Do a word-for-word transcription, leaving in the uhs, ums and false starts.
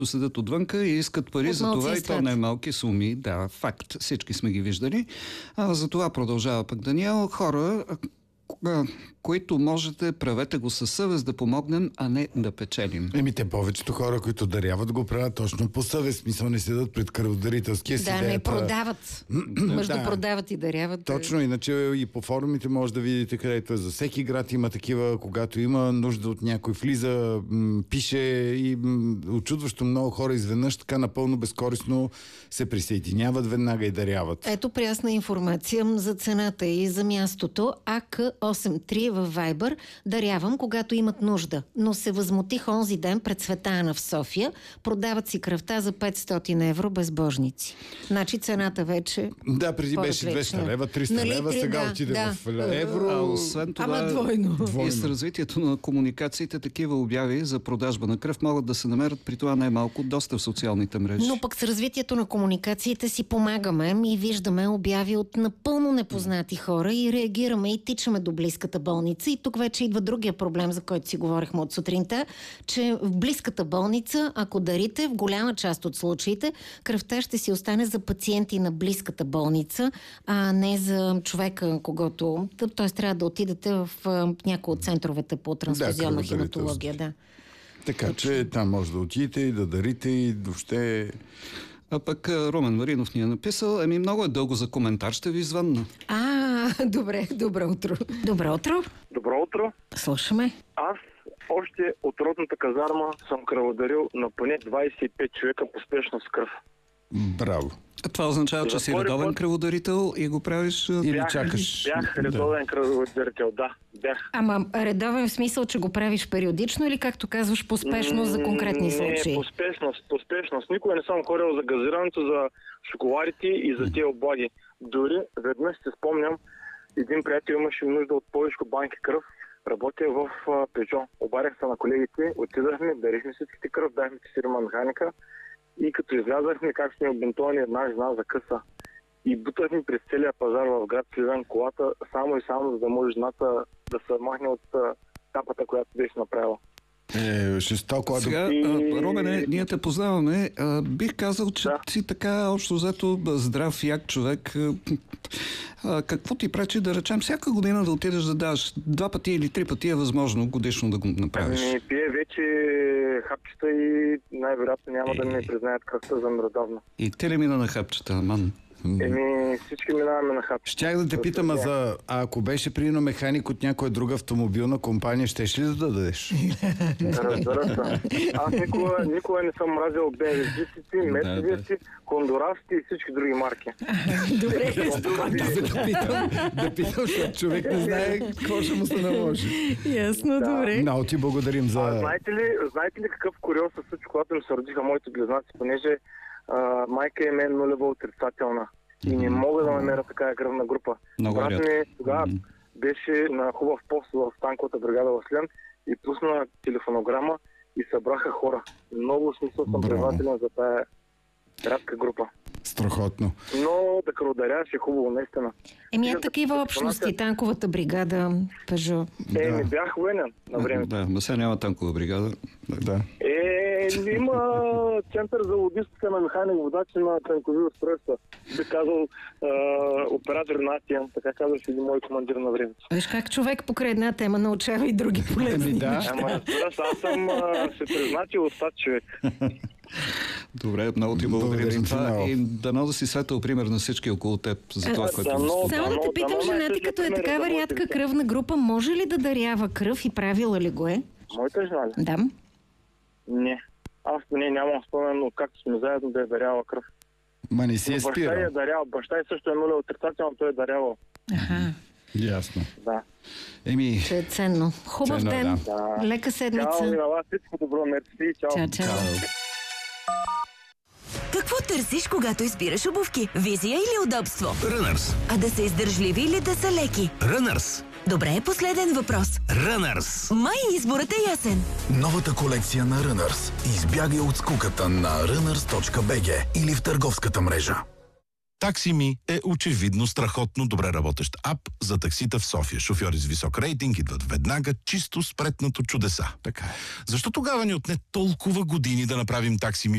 седят отвънка и искат пари От за това, и то малцинствата. не малки суми. Да, факт. Всички сме ги виждали. А, за това продължава пък Даниел. Хора, а, които можете, правете го със съвест да помогнем, а не да печелим. Еми, те повечето хора, които даряват, го правят точно по съвест. Смисъл, не седат пред кръводарителския си Да, не идеята. продават. Между Да. продават и даряват. Точно, иначе и по форумите може да видите, където е за всеки град има такива, когато има нужда от някой, влиза, м, пише и м, очудващо много хора изведнъж така напълно безкористно се присъединяват веднага и даряват. Ето прясна информация за цената и за мястото. А К осем три в Viber. Дарявам, когато имат нужда. Но се възмутих онзи ден пред Светана в София. Продават си кръвта за петстотин евро безбожници. Значи цената вече... Да, преди беше по-различна. двеста лева, триста Нали, лева, три, сега да, отиде да. в евро. А освен това, Ама двойно. и с развитието на комуникациите, такива обяви за продажба на кръв могат да се намерят, при това най-малко, доста в социалните мрежи. Но пък с развитието на комуникациите си помагаме и виждаме обяви от напълно непознати хора и реагираме и тичаме до близката болница. И тук вече идва другия проблем, за който си говорихме от сутринта, че в близката болница, ако дарите, в голяма част от случаите, кръвта ще си остане за пациенти на близката болница, а не за човека, когато... Т.е. трябва да отидете в а, някои от центровете по трансфузионна Да, хематология. Да. Така че там може да отидете и да дарите и въобще... А пък а, Румен Маринов ни е написал: еми, много е дълго за коментар, ще ви звънна. А, добре, добро утро. Добро утро. Добро утро. Слушаме. Аз още от родната казарма съм кръводарил на поне двадесет и пет човека по спешност кръв. Браво. А това означава, че За си втори редовен път- кръводарител и го правиш... а, Или Бях, чакаш. бях редовен кръводарител, да. Бях. Ама редовен в смисъл, че го правиш периодично или, както казваш, по спешност за конкретни Не, случаи? по спешност, по спешност. Никога не съм ходил за газирането, за шоколадите и за тези облаги. Дори веднъж се спомням, един приятел имаше нужда от повече банки кръв. Работя в а, Пежо. Обадих се на колегите, отидахме, дарихме всичките кръв, дахме си фирма механика и като излязахме, как сме обинтовани една жена за къса. И бутахме през целия пазар в град Сливен колата, само и само, за да може жената да се махне от а, капата, която беше направила. Е, жестоко. а Сега, И- а, Румене, ние те познаваме. А, бих казал, че Да. си така общо взето здрав, як човек. А, какво ти пречи да речем всяка година да отидеш да даш два пъти или три пъти е възможно годишно да го направиш? Ами, пие вече хапчета и най-вероятно няма да ми признаят кръвта за редовно. И те ли мина на хапчета, ман? Еми, всички минаваме на хапчета. Щях да те питам, а, за, а ако беше прино механик от някоя друга автомобилна компания, щеш ли да дадеш? Разбира се. Аз никога, никога не съм мразил бе ем десет, Мерцедеси, Хондурасите и всички други марки. Добре, да питам, да питам, защото човек не знае какво ще му се наложи. ясно, Да. добре. Много ти благодарим А за... знаете ли, знаете ли какъв куриоз се случи, когато ми се родиха моите близнаци, понеже а, майка им е нулева отрицателна и не мога да намеря такава кръвна група. Много Брат рядко. ми тогава беше на хубав пост в танковата бригада в Слен и пусна телефонограма и събраха хора. Много смисъл съм Браво. признателен за тая рядка група. Страхотно. Но да кръводаряваш е хубаво, наистина. Еми, е Тия такива да- общности, танковата бригада, Пежо. Е, Да. не бях военен на времето. Да, но сега няма танкова бригада. Да. Е, има център за логистика на механик, водачи на танкови устройства. Би казал а, оператор на АТМ, така казваше един мой командир на времето. Виж как човек покрай една тема научава и други полезни Еми, да. неща. Ама разбира се, аз съм а, се признати от стат човек. Добре, много ти благодарим Благодарим за ти това. много. И дано да си светъл пример на всички около теб за това, А, което... дано- споделяш. Само да те Дано- питам, дано жена ти най-тъжният като е пример е такава за моите рядка деца. кръвна група, може ли да дарява кръв и правила ли го е? Моята жена ли? Да. Не. Аз не нямам спомен, но както сме заедно да е даряла кръв. Ма не си е Но баща й е спирал. дарял. Баща й също е нуля отрицателно, той е дарявал. Аха, Ясно. Да. Еми, че е ценно. Хубав Ценно е, ден. да. Лека Чао, седмица. и на вас всичко добро, мерси, чао. Чао, чао. Какво търсиш, когато избираш обувки? Визия или удобство? Runners. А да са издържливи или да са леки? Runners. Добре, последен въпрос. Runners. Май изборът е ясен. Новата колекция на Runners. Избягай от скуката на runners точка би джи или в търговската мрежа. Таксими е очевидно страхотно добре работещ ап за таксита в София. Шофьори с висок рейтинг идват веднага, чисто спретнато чудеса. Така е. Защо тогава ни отне толкова години да направим Таксими